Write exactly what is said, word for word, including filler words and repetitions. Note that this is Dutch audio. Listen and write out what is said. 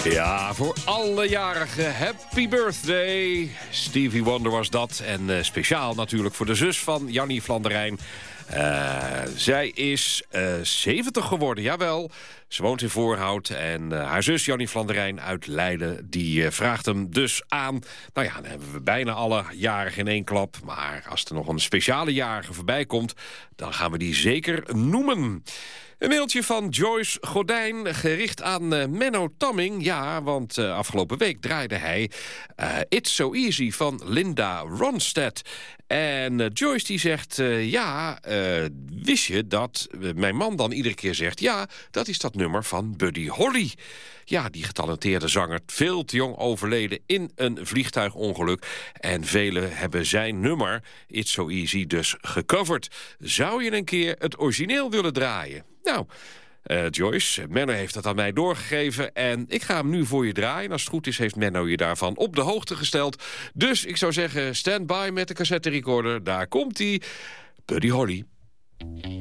Ja, voor alle jarigen, happy birthday. Stevie Wonder was dat. En uh, speciaal natuurlijk voor de zus van Jannie Flanderijn. Uh, zij is uh, zeventig geworden, jawel. Ze woont in Voorhout en uh, haar zus Jannie Flanderijn uit Leiden... die uh, vraagt hem dus aan. Nou ja, dan hebben we bijna alle jarigen in één klap. Maar als er nog een speciale jarige voorbij komt... dan gaan we die zeker noemen. Een mailtje van Joyce Gordijn, gericht aan uh, Menno Tamming. Ja, want uh, afgelopen week draaide hij uh, It's So Easy van Linda Ronstadt. En uh, Joyce die zegt, uh, ja, uh, wist je dat uh, mijn man dan iedere keer zegt... ja, dat is dat nummer van Buddy Holly. Ja, die getalenteerde zanger, veel te jong overleden in een vliegtuigongeluk. En velen hebben zijn nummer, It's So Easy, dus gecoverd. Zou je een keer het origineel willen draaien? Nou, uh, Joyce, Menno heeft dat aan mij doorgegeven... en ik ga hem nu voor je draaien. Als het goed is, heeft Menno je daarvan op de hoogte gesteld. Dus ik zou zeggen, stand by met de cassette recorder. Daar komt-ie, Buddy Holly.